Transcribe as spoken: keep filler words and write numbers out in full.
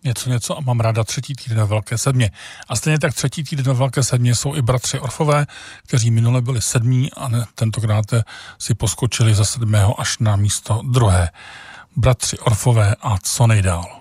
Něco, něco a mám ráda třetí týden ve Velké sedmě. A stejně tak třetí týden ve Velké sedmě jsou i bratři Orfové, kteří minule byli sedmí a ne, tentokrát si poskočili za sedmého až na místo druhé. Bratři Orfové a Co nejdál.